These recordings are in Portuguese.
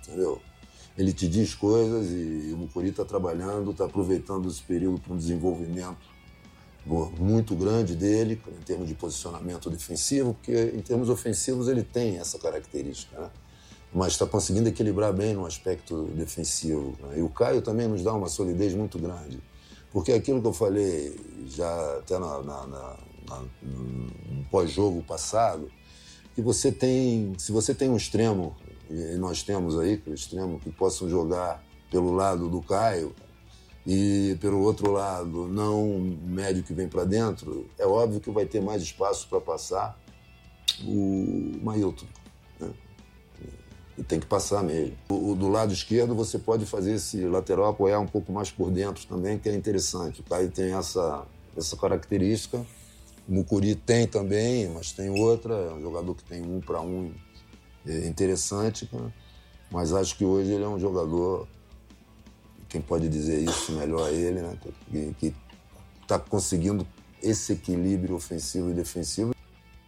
entendeu? Ele te diz coisas e o Mucuri está trabalhando, está aproveitando esse período para um desenvolvimento muito grande dele, em termos de posicionamento defensivo, porque em termos ofensivos ele tem essa característica, né? Mas está conseguindo equilibrar bem no aspecto defensivo, né? E o Caio também nos dá uma solidez muito grande, porque aquilo que eu falei já até no pós-jogo passado, que se você tem um extremo, e nós temos aí o extremo que possam jogar pelo lado do Caio e pelo outro lado não o médio que vem para dentro, é óbvio que vai ter mais espaço para passar o Mailton, né? E tem que passar mesmo. Do lado esquerdo você pode fazer esse lateral apoiar um pouco mais por dentro também, que é interessante. O Caio tem essa característica. O Mucuri tem também, mas tem outra. É um jogador que tem 1 para 1 interessante, né? Mas acho que hoje ele é um jogador, quem pode dizer isso melhor é ele, né? Que está conseguindo esse equilíbrio ofensivo e defensivo.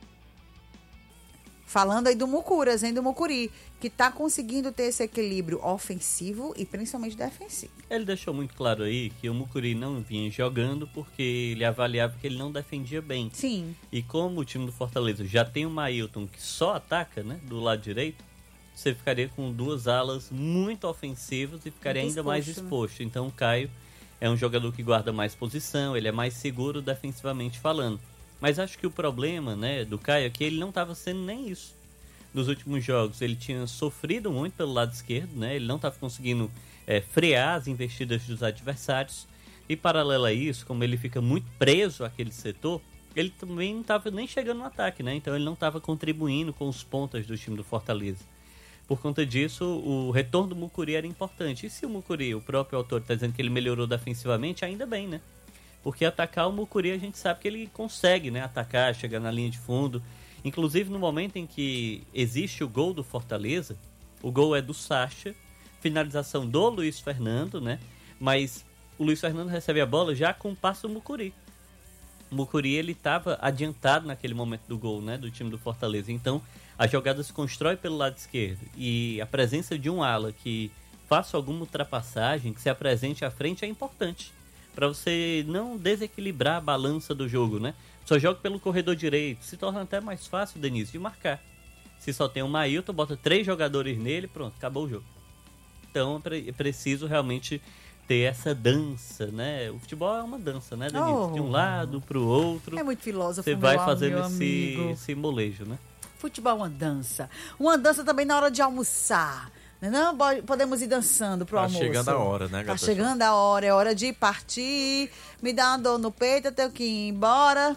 Falando aí do Mucuras, hein, do Mucuri, que está conseguindo ter esse equilíbrio ofensivo e principalmente defensivo. Ele deixou muito claro aí que o Mucuri não vinha jogando porque ele avaliava que ele não defendia bem. Sim. E como o time do Fortaleza já tem o Mailton que só ataca, né, do lado direito, você ficaria com 2 alas muito ofensivas e ficaria ainda mais exposto. Então o Caio é um jogador que guarda mais posição, ele é mais seguro defensivamente falando. Mas acho que o problema, né, do Caio é que ele não estava sendo nem isso. Nos últimos jogos ele tinha sofrido muito pelo lado esquerdo, né? Ele não estava conseguindo frear as investidas dos adversários. E paralelo a isso, como ele fica muito preso àquele setor, ele também não estava nem chegando no ataque, né? Então ele não estava contribuindo com os pontas do time do Fortaleza. Por conta disso, o retorno do Mucuri era importante. E se o Mucuri, o próprio autor, está dizendo que ele melhorou defensivamente, ainda bem, né? Porque atacar o Mucuri a gente sabe que ele consegue, né? Atacar, chegar na linha de fundo. Inclusive no momento em que existe o gol do Fortaleza, o gol é do Sacha, finalização do Luiz Fernando, né? Mas o Luiz Fernando recebe a bola já com o passe do Mucuri. O Mucuri, ele estava adiantado naquele momento do gol, né? Do time do Fortaleza. Então a jogada se constrói pelo lado esquerdo e a presença de um ala que faça alguma ultrapassagem, que se apresente à frente é importante, para você não desequilibrar a balança do jogo, né? Só joga pelo corredor direito, se torna até mais fácil, Denise, de marcar. Se só tem o Mailton, bota 3 jogadores nele, pronto, acabou o jogo. Então é preciso realmente ter essa dança, né? O futebol é uma dança, né, Denise? De um lado pro outro. É muito filósofo, você vai fazendo esse molejo, né? Futebol é uma dança. Uma dança também na hora de almoçar. Não podemos ir dançando pro almoço. Tá chegando a hora, né, Tá chegando a hora, é hora de partir. Me dá uma dor no peito, eu tenho que ir embora.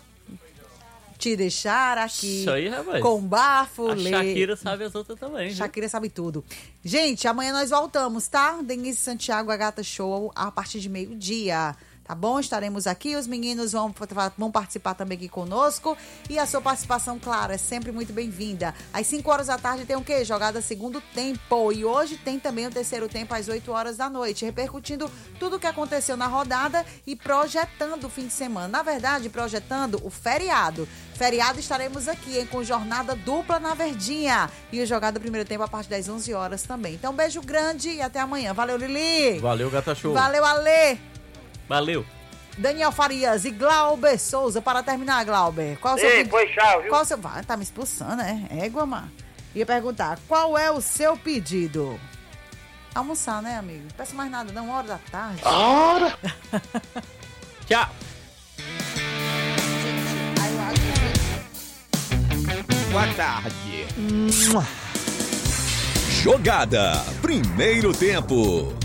Te deixar aqui. Isso aí, rapaz. Com bafo. A Shakira sabe as outras também. Shakira sabe tudo. Gente, amanhã nós voltamos, tá? Denise Santiago, a Gata Show, a partir de 12h. Tá bom? Estaremos aqui, os meninos vão participar também aqui conosco. E a sua participação, claro, é sempre muito bem-vinda. Às 5 horas da tarde tem o quê? Jogada segundo tempo. E hoje tem também o terceiro tempo às 8 horas da noite, repercutindo tudo o que aconteceu na rodada e projetando o fim de semana. Na verdade, projetando o feriado. Feriado estaremos aqui, hein, com jornada dupla na Verdinha. E o Jogada Primeiro Tempo a partir das 11 horas também. Então, um beijo grande e até amanhã. Valeu, Lili. Valeu, Gata Show. Valeu, Alê. Valeu. Daniel Farias e Glauber Souza. Para terminar, Glauber, qual o seu pedido? Foi tchau, viu? Qual o seu... Vai, tá me expulsando, né? Égua, mano. Ia perguntar, qual é o seu pedido? Almoçar, né, amigo? Não peço mais nada, não. 1 hora da tarde. Ora! Tchau. Boa tarde. Jogada Primeiro Tempo.